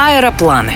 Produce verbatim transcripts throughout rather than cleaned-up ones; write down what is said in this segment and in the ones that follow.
Аэропланы.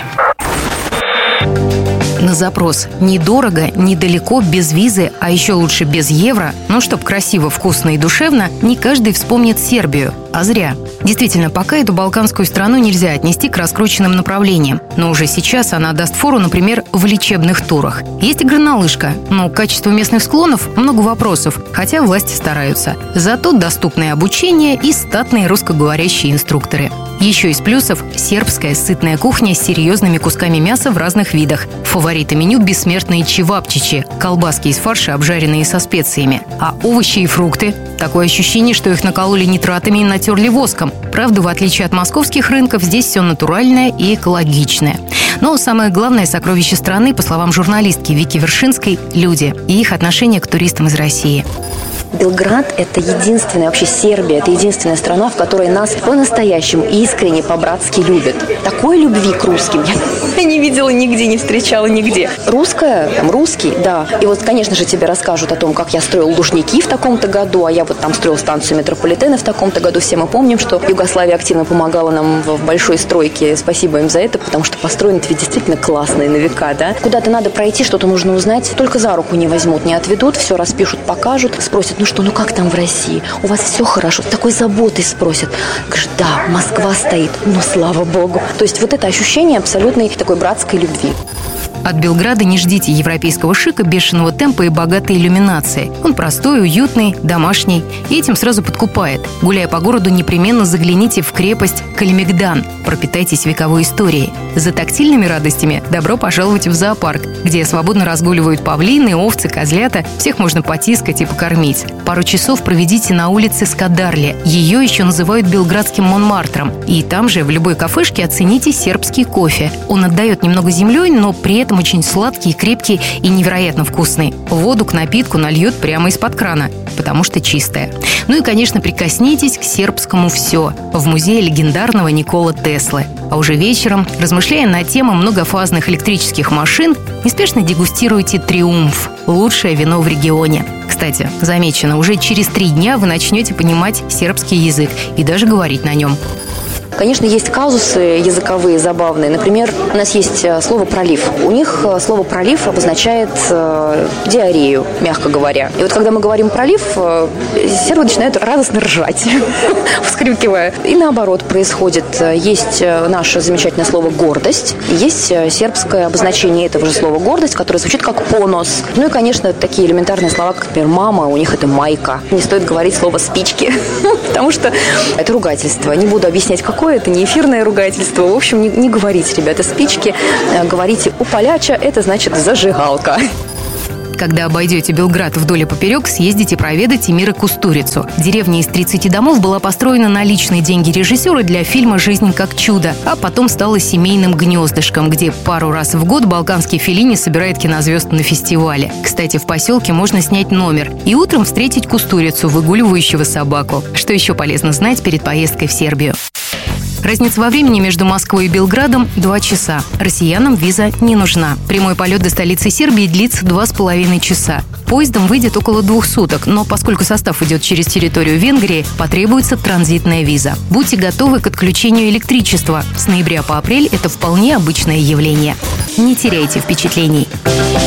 На запрос «недорого, недалеко, без визы, а еще лучше без евро», ну, чтоб красиво, вкусно и душевно, не каждый вспомнит Сербию. А зря. Действительно, пока эту балканскую страну нельзя отнести к раскрученным направлениям. Но уже сейчас она даст фору, например, в лечебных турах. Есть и горнолыжка, но к качеству местных склонов много вопросов, хотя власти стараются. Зато доступное обучение и статные русскоговорящие инструкторы. Еще из плюсов – сербская сытная кухня с серьезными кусками мяса в разных видах. Фавориты меню – бессмертные чевапчичи – колбаски из фарша, обжаренные со специями. А овощи и фрукты – такое ощущение, что их накололи нитратами и натерли воском. Правда, в отличие от московских рынков, здесь все натуральное и экологичное. Но самое главное сокровище страны, по словам журналистки Вики Вершинской, – люди и их отношение к туристам из России. Белград – это единственная, вообще Сербия – это единственная страна, в которой нас по-настоящему искренне, по-братски любят. Такой любви к русским я не видела нигде, не встречала нигде. Русская, там, русский, да. И вот, конечно же, тебе расскажут о том, как я строил Лужники в таком-то году, а я вот там строил станцию метрополитена в таком-то году. Все мы помним, что Югославия активно помогала нам в большой стройке. Спасибо им за это, потому что построено это ведь действительно классно и на века, да. Куда-то надо пройти, что-то нужно узнать, только за руку не возьмут, не отведут, все распишут, покажут, спросят: ну что, ну как там в России? У вас все хорошо? С такой заботой спросят. Говоришь: да, Москва стоит, ну слава богу. То есть вот это ощущение абсолютной такой братской любви. От Белграда не ждите европейского шика, бешеного темпа и богатой иллюминации. Он простой, уютный, домашний и этим сразу подкупает. Гуляя по городу, непременно загляните в крепость Калимегдан. Пропитайтесь вековой историей. За тактильными радостями добро пожаловать в зоопарк, где свободно разгуливают павлины, овцы, козлята. Всех можно потискать и покормить. Пару часов проведите на улице Скадарли. Ее еще называют белградским Монмартром. И там же, в любой кафешке, оцените сербский кофе. Он отдает немного землей, но при этом очень сладкий, крепкий и невероятно вкусный. Воду к напитку нальют прямо из-под крана, потому что чистая. Ну и, конечно, прикоснитесь к сербскому «все» в музее легендарного Никола Теслы. А уже вечером, размышляя на тему многофазных электрических машин, неспешно дегустируйте «Триумф» – лучшее вино в регионе. Кстати, замечено, уже через три дня вы начнете понимать сербский язык и даже говорить на нем. Конечно, есть казусы языковые забавные. Например, у нас есть слово «пролив». У них слово «пролив» обозначает э, диарею, мягко говоря. И вот когда мы говорим «пролив», э, сербы начинают радостно ржать, вскрикивая. И наоборот происходит. Есть наше замечательное слово «гордость», есть сербское обозначение этого же слова «гордость», которое звучит как «понос». Ну и, конечно, такие элементарные слова, как, например, «мама», у них это «майка». Не стоит говорить слово «спички», потому что это ругательство. Не буду объяснять, какое. Это не эфирное ругательство. В общем, не, не говорите, ребята, спички. Говорите «у поляча», это значит «зажигалка». Когда обойдете Белград вдоль и поперек, съездите проведать Эмира Кустурицу. Деревня из тридцати домов была построена на личные деньги режиссера для фильма «Жизнь как чудо», а потом стала семейным гнездышком, где пару раз в год балканский Феллини собирает кинозвезд на фестивале. Кстати, в поселке можно снять номер и утром встретить Кустурицу, выгуливающего собаку. Что еще полезно знать перед поездкой в Сербию? Разница во времени между Москвой и Белградом – два часа. Россиянам виза не нужна. Прямой полет до столицы Сербии длится два с половиной часа. Поездом выйдет около двух суток, но поскольку состав идет через территорию Венгрии, потребуется транзитная виза. Будьте готовы к отключению электричества. С ноября по апрель это вполне обычное явление. Не теряйте впечатлений.